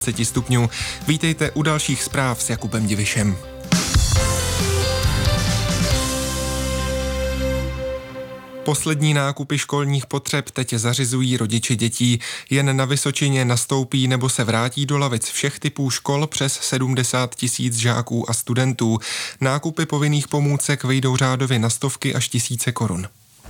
stupňů. Vítejte u dalších zpráv s Jakubem Divišem. Poslední nákupy školních potřeb teď zařizují rodiče dětí. Jen na Vysočině nastoupí nebo se vrátí do lavic všech typů škol přes 70 000 žáků a studentů. Nákupy povinných pomůcek vyjdou řádově na stovky až tisíce korun.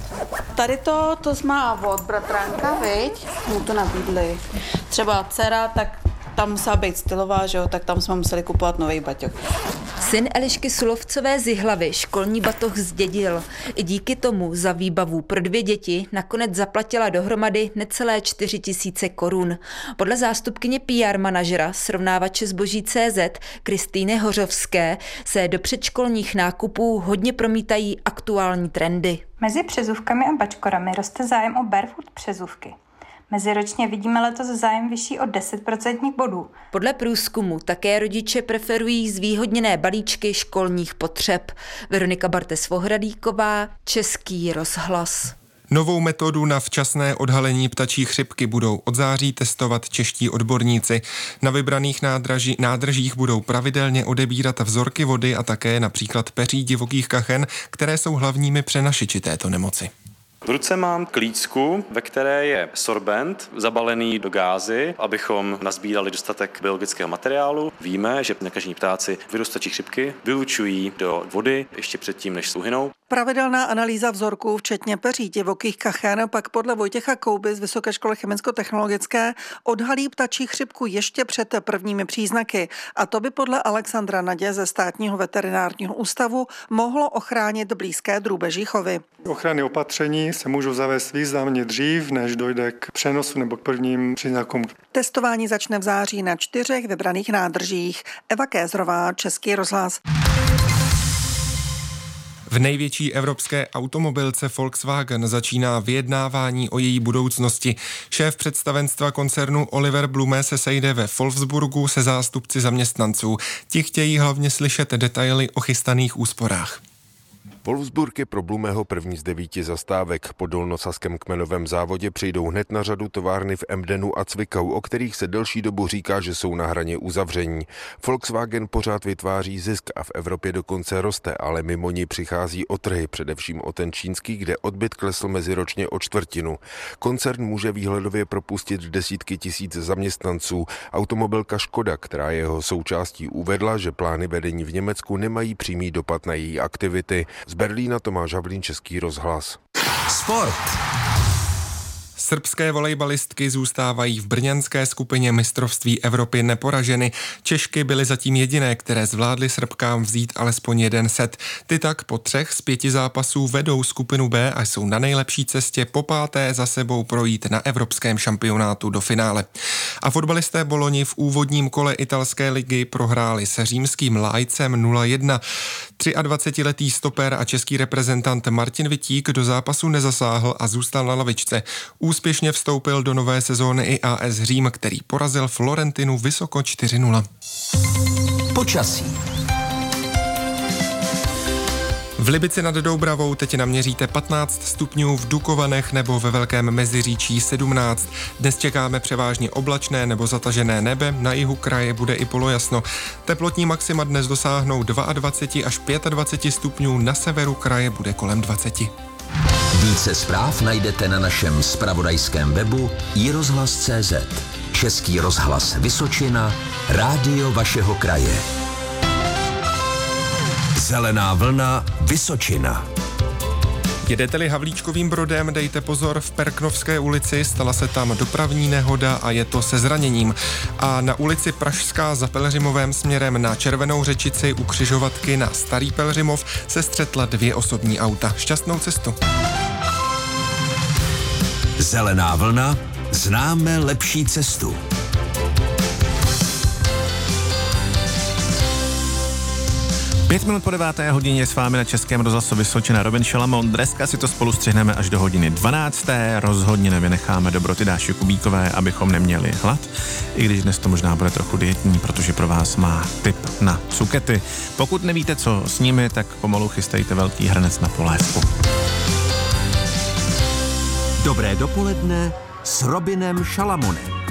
Tady to má od bratránka, viď? Mu to nabídli. Třeba dcera, tak tam musela být stylová, že jo? Tak tam jsme museli kupovat nový baťoch. Syn Elišky Sulovcové z Jihlavy školní batoh zdědil. I díky tomu za výbavu pro 2 děti nakonec zaplatila dohromady necelé 4 000 korun. Podle zástupkyně PR manažera srovnávače zboží CZ Kristýny Hořovské se do předškolních nákupů hodně promítají aktuální trendy. Mezi přezůvkami a bačkorami roste zájem o barefoot přezůvky. Meziročně vidíme letos zájem vyšší o 10% bodů. Podle průzkumu také rodiče preferují zvýhodněné balíčky školních potřeb. Veronika Bartes-Vohradíková, Český rozhlas. Novou metodu na včasné odhalení ptačí chřipky budou od září testovat čeští odborníci. Na vybraných nádržích budou pravidelně odebírat vzorky vody a také například peří divokých kachen, které jsou hlavními přenašiči této nemoci. V ruce mám klícku, ve které je sorbent zabalený do gázy, abychom nazbírali dostatek biologického materiálu. Víme, že nakažení ptáci virus ptačí chřipky vylučují do vody ještě předtím, než uhynou. Pravidelná analýza vzorků, včetně peří divokých kachen, pak podle Vojtěcha Kouby z Vysoké školy chemicko-technologické odhalí ptačí chřipku ještě před prvními příznaky. A to by podle Alexandra Nadě ze Státního veterinárního ústavu mohlo ochránit blízké drůbeží chovy. Ochranné opatření se můžou zavést významně dřív, než dojde k přenosu nebo k prvním příznakům. Testování začne v září na 4 vybraných nádržích. Eva Kézrová, Český rozhlas. V největší evropské automobilce Volkswagen začíná vyjednávání o její budoucnosti. Šéf představenstva koncernu Oliver Blume se sejde ve Wolfsburgu se zástupci zaměstnanců. Ti chtějí hlavně slyšet detaily o chystaných úsporách. Wolfsburg je pro Blumeho první z 9 zastávek. Po dolnosaském kmenovém závodě přijdou hned na řadu továrny v Emdenu a Zwickau, o kterých se delší dobu říká, že jsou na hraně uzavření. Volkswagen pořád vytváří zisk a v Evropě dokonce roste, ale mimo ní přichází o trhy, především o ten čínský, kde odbyt klesl meziročně o 1/4. Koncern může výhledově propustit desítky tisíc zaměstnanců. Automobilka Škoda, která je jeho součástí, uvedla, že plány vedení v Německu nemají přímý dopad na její aktivity. Z Berlína Tomáš Havlín, Český rozhlas. Sport. Srbské volejbalistky zůstávají v brněnské skupině mistrovství Evropy neporaženy. Češky byly zatím jediné, které zvládly Srbkám vzít alespoň jeden set. Ty tak po 3 z 5 zápasů vedou skupinu B a jsou na nejlepší cestě po 5. za sebou projít na evropském šampionátu do finále. A fotbalisté Boloni v úvodním kole italské ligy prohráli se římským Lájcem 0-1. 23letý stoper a český reprezentant Martin Vitík do zápasu nezasáhl a zůstal na lavičce. Úspěšně vstoupil do nové sezóny i AS Řím, který porazil Florentinu vysoko 4-0. Počasí. V Libici nad Doubravou teď naměříte 15 stupňů, v Dukovanech nebo ve Velkém Meziříčí 17. Dnes čekáme převážně oblačné nebo zatažené nebe, na jihu kraje bude i polojasno. Teplotní maxima dnes dosáhnou 22 až 25 stupňů, na severu kraje bude kolem 20. Více zpráv najdete na našem zpravodajském webu iRozhlas.cz. Český rozhlas Vysočina, rádio vašeho kraje. Zelená vlna Vysočina. Jedete-li Havlíčkovým Brodem, dejte pozor, v Perknovské ulici stala se tam dopravní nehoda a je to se zraněním. A na ulici Pražská za Pelhřimovém směrem na Červenou Řečici u křižovatky na Starý Pelhřimov se střetla 2 osobní auta. Šťastnou cestu. Zelená vlna, známe lepší cestu. Pět minut po 9. hodině s vámi na Českém rozhlasu Vysočina Robin Šalamon. Dneska si to spolu střihneme až do hodiny 12. Rozhodně nevynecháme dobroty Dáši Kubíkové, abychom neměli hlad. I když dnes to možná bude trochu dietní, protože pro vás má tip na cukety. Pokud nevíte, co s nimi, tak pomalu chystejte velký hrnec na polévku. Dobré dopoledne s Robinem Šalamonem.